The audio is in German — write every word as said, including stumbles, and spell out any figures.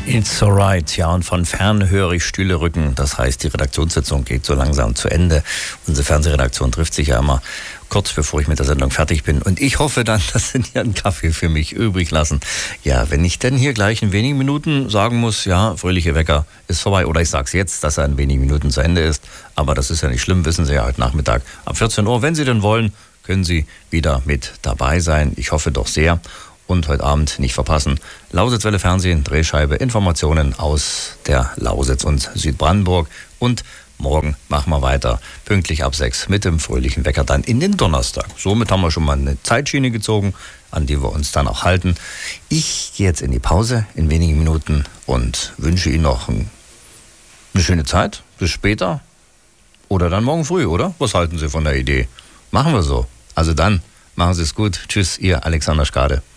It's alright, ja, und von fern höre ich Stühle rücken. Das heißt, die Redaktionssitzung geht so langsam zu Ende. Unsere Fernsehredaktion trifft sich ja immer kurz bevor ich mit der Sendung fertig bin. Und ich hoffe dann, dass Sie hier einen Kaffee für mich übrig lassen. Ja, wenn ich denn hier gleich in wenigen Minuten sagen muss, ja, fröhliche Wecker ist vorbei. Oder ich sage es jetzt, dass er in wenigen Minuten zu Ende ist. Aber das ist ja nicht schlimm, wissen Sie ja heute Nachmittag ab vierzehn Uhr. Wenn Sie denn wollen, können Sie wieder mit dabei sein. Ich hoffe doch sehr. Und heute Abend nicht verpassen. Lausitzwelle Fernsehen, Drehscheibe, Informationen aus der Lausitz und Südbrandenburg. Und morgen machen wir weiter, pünktlich ab sechs mit dem fröhlichen Wecker dann in den Donnerstag. Somit haben wir schon mal eine Zeitschiene gezogen, an die wir uns dann auch halten. Ich gehe jetzt in die Pause in wenigen Minuten und wünsche Ihnen noch ein, eine schöne Zeit. Bis später. Oder dann morgen früh, oder? Was halten Sie von der Idee? Machen wir so. Also dann, machen Sie es gut. Tschüss, Ihr Alexander Skade.